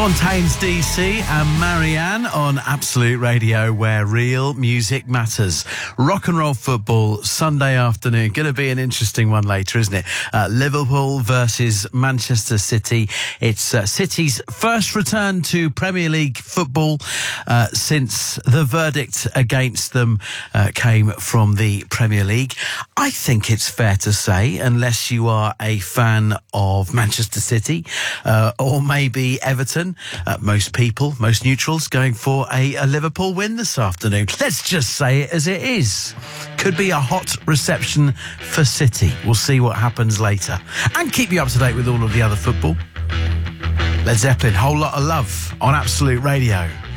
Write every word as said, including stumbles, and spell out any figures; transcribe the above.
Fontaines D C and Marianne on Absolute Radio, where real music matters. Rock and roll football, Sunday afternoon. Going to be an interesting one later, isn't it? Uh, Liverpool versus Manchester City. It's uh, City's first return to Premier League football uh, since the verdict against them uh, came from the Premier League. I think it's fair to say, unless you are a fan of Manchester City uh, or maybe Everton, Uh, most people, most neutrals, going for a, a Liverpool win this afternoon. Let's just say it as it is. Could be a hot reception for City. We'll see what happens later. And keep you up to date with all of the other football. Led Zeppelin, Whole Lot of Love on Absolute Radio.